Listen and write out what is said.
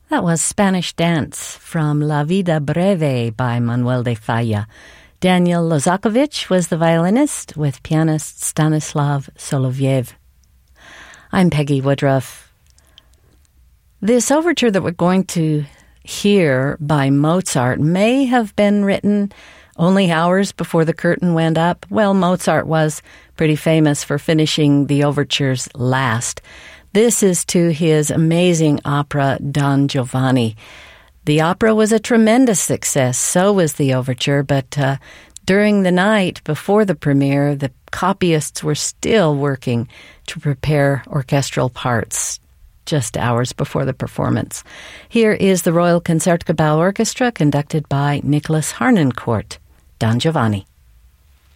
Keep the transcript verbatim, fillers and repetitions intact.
That was Spanish Dance from La Vida Breve by Manuel de Falla. Daniel Lozakovich was the violinist with pianist Stanislav Soloviev. I'm Peggy Woodruff. This overture that we're going to hear by Mozart may have been written only hours before the curtain went up. Well, Mozart was pretty famous for finishing the overtures last. This is to his amazing opera, Don Giovanni. The opera was a tremendous success, so was the overture, but uh, during the night before the premiere, the copyists were still working to prepare orchestral parts just hours before the performance. Here is the Royal Concertgebouw Orchestra, conducted by Nicholas Harnoncourt, Don Giovanni.